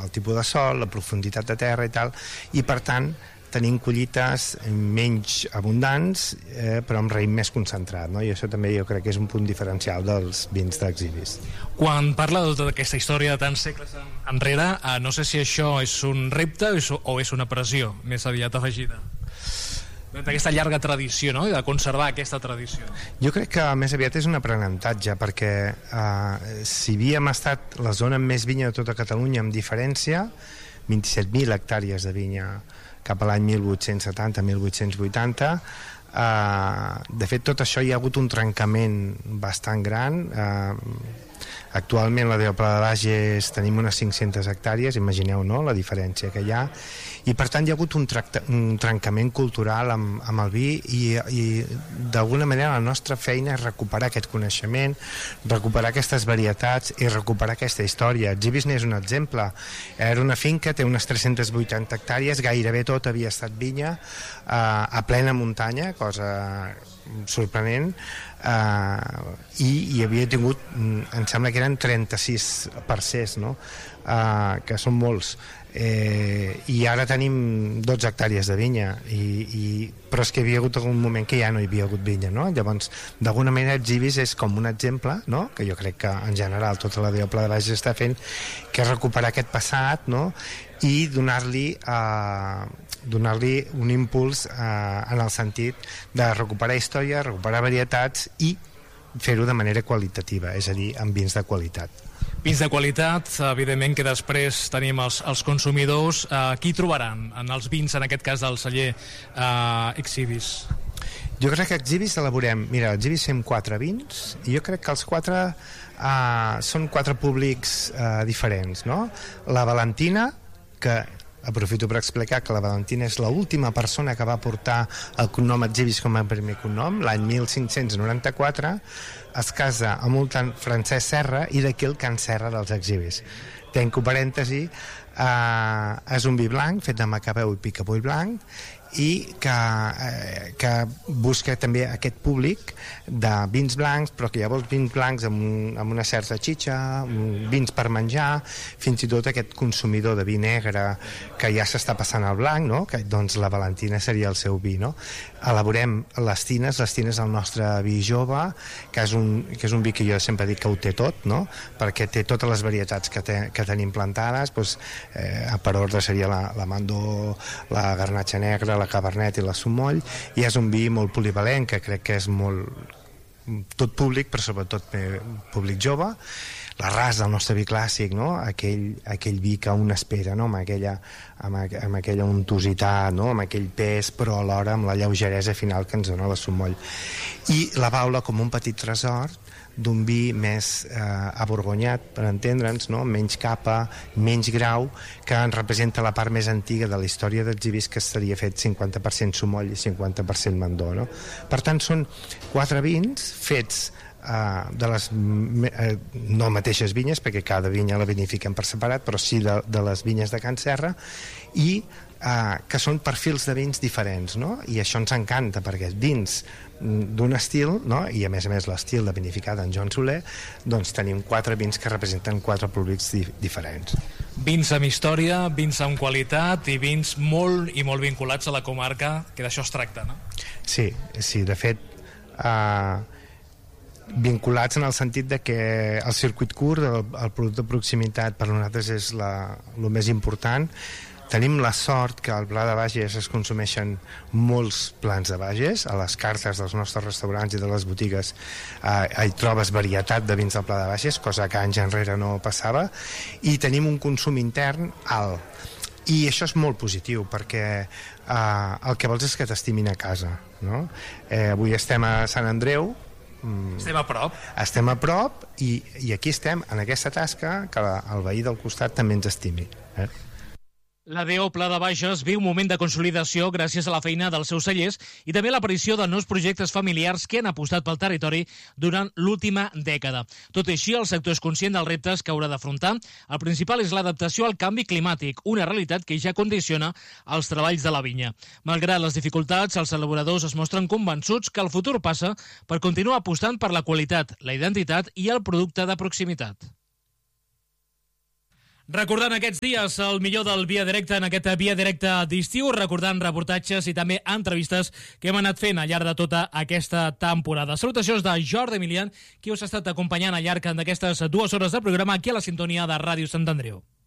el tipus de sol, la profunditat de terra i tal, i per tant tenim collites menys abundants, però amb raïm més concentrat, no? I això també jo crec que és un punt diferencial dels vins d'Exhibis. Quan parla de tota aquesta història de tants segles enrere, no sé si això és un repte o és una pressió més aviat afegida d'aquesta llarga tradició, no? I de conservar aquesta tradició. Jo crec que més aviat és un aprenentatge, perquè si havíem estat la zona amb més vinya de tota Catalunya, amb diferència, 27.000 hectàrees de vinya cap a l'any 1870-1880, de fet tot això hi ha hagut un trencament bastant gran. Actualment la DO Pla de Bages tenim unes 500 hectàrees, imagineu, no?, la diferència que hi ha, i per tant hi ha hagut un trencament cultural amb el vi, i d'alguna manera la nostra feina és recuperar aquest coneixement, recuperar aquestes varietats i recuperar aquesta història. Exhibis n'és un exemple. Era una finca, té unes 380 hectàrees, gairebé tot havia estat vinya, a plena muntanya, cosa sorprenent, i hi havia tingut, em sembla que eren 36 parcers, no? Que són molts, i ara tenim 12 hectàrees de vinya, però és que hi havia hagut algun moment que ja no hi havia hagut vinya, no? Llavors, d'alguna manera Exhibis és com un exemple, no?, que jo crec que en general tota la DO Pla de Bages està fent, que és recuperar aquest passat, no?, i donar-li un impuls en el sentit de recuperar història, recuperar varietats i fer-ho de manera qualitativa, és a dir, amb vins de qualitat. Vins de qualitat, evidentment que després tenim els consumidors. Qui trobaran en els vins, en aquest cas del celler Exhibis? Jo crec que Exhibis elaborem, mira, Exhibis fem 4 vins, i jo crec que els 4 són 4 públics diferents, no? La Valentina, que aprofito per explicar que la Valentina és l'última persona que va portar el cognom Exhibis com a primer cognom, l'any 1594, es casa amb un tant Francesc Serra, i d'aquí el Can Serra dels Exhibis. Tanco parèntesi, és un vi blanc fet de macabeu i picabull blanc, i que busca també aquest públic de vins blancs, però que llavors vins blancs amb una certa xitxa, vins per menjar, fins i tot aquest consumidor de vi negre que ja s'està passant al blanc, no?, que doncs la Valentina seria el seu vi, no? Elaborem les tines el nostre vi jove, que és un vi que jo sempre dic que ho té tot, no?, perquè té totes les varietats que tenim plantades, doncs, per ordre seria la Mando, la Garnatxa Negra, la Cabernet i la Sumoll, i és un vi molt polivalent, que crec que és molt tot públic, però sobretot públic jove. La rasa, el nostre vi clàssic, no?, aquell vi que un espera, no?, amb aquella untositat, no?, amb aquell pes, però alhora amb la lleugeresa final que ens dona la Sumoll. I la Baula com un petit tresor d'un vi més aborgonyat, per entendre'ns, no?, menys capa, menys grau, que ens representa la part més antiga de la història d'Exhibis, que estaria fet 50% Sumoll i 50% Mandó, no? Per tant, són 4 vins fets de les no mateixes vinyes, perquè cada vinya la vinifiquen per separat, però sí de les vinyes de Can Serra, i que són perfils de vins diferents, no? I això ens encanta, perquè vins d'un estil, no?, i a més l'estil de vinificar d'en Joan Soler, doncs tenim 4 vins que representen 4 públics diferents. Vins amb història, vins amb qualitat i vins molt i molt vinculats a la comarca, que d'això es tracta, no? Sí, de fet vinculats en el sentit de que el circuit curt, el producte de proximitat per nosaltres és el més important. Tenim la sort que al Pla de Bages es consumeixen molts plans de Bages, a les cartes dels nostres restaurants i de les botigues hi trobes varietat de vins del Pla de Bages, cosa que anys enrere no passava, i tenim un consum intern alt. I això és molt positiu, perquè el que vols és que t'estimin a casa, no? Avui estem a Sant Andreu, estem a prop i aquí estem en aquesta tasca que el veí del costat també ens estimi. La DO Pla de Bages viu un moment de consolidació gràcies a la feina dels seus cellers i també l'aparició de nous projectes familiars que han apostat pel territori durant l'última dècada. Tot i així, el sector és conscient dels reptes que haurà d'afrontar. El principal és l'adaptació al canvi climàtic, una realitat que ja condiciona els treballs de la vinya. Malgrat les dificultats, els elaboradors es mostren convençuts que el futur passa per continuar apostant per la qualitat, la identitat i el producte de proximitat. Recordant aquests dies el millor del Via Directe en aquest Via Directe d'estiu, recordant reportatges i també entrevistes que hem anat fent al llarg de tota aquesta temporada. Salutacions de Jordi Emilian, qui us ha estat acompanyant al llarg d'aquestes 2 hores de programa aquí a la sintonia de Ràdio Sant Andreu.